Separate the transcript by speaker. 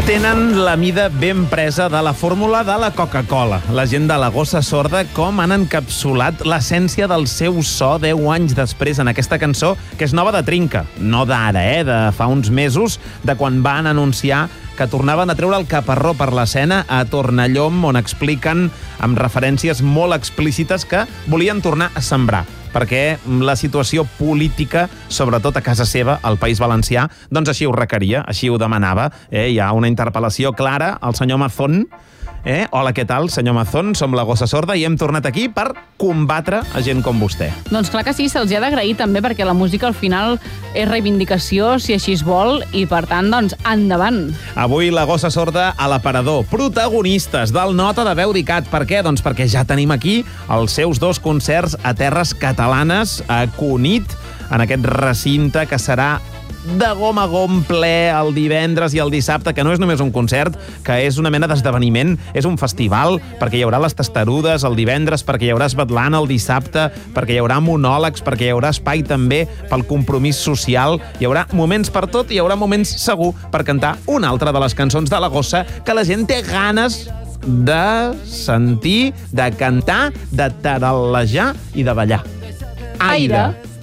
Speaker 1: Tenen la mida ben presa de la fórmula de la Coca-Cola. La gent de la Gossa Sorda com han encapsulat l'essència del seu so 10 anys després en aquesta cançó, que és nova de trinca. No d'ara, de fa uns mesos, de quan van anunciar que tornaven a treure el caparró per l'escena a Tornallom, on expliquen amb referències molt explícites que volien tornar a sembrar, perquè la situació política, sobretot a casa seva, al País Valencià, doncs així ho requeria, així ho demanava. Hi ha una interpel·lació clara al senyor Mazón. Hola, què tal, senyor Mazón? Som la Gossa Sorda i hem tornat aquí per combatre a gent com vostè.
Speaker 2: Doncs clar que sí, se'ls ha d'agrair també, perquè la música al final és reivindicació, si així es vol, i per tant, doncs, endavant.
Speaker 1: Avui la Gossa Sorda a l'aparador. Protagonistes del Nota de Veu d'ICAT. Per què? Doncs perquè ja tenim aquí els seus 2 concerts a terres catalanes, a Cunit, en aquest recinte que serà de gom a gom ple el divendres i el dissabte, que no és només un concert, que és una mena d'esdeveniment, és un festival, perquè hi haurà les testarudes el divendres, perquè hi haurà esbatlana el dissabte, perquè hi haurà monòlegs, perquè hi haurà espai també pel compromís social, hi haurà moments per tot i hi haurà moments segur per cantar una altra de les cançons de la Gossa que la gent té ganes de sentir, de cantar, de taral·lejar i de ballar. Aire.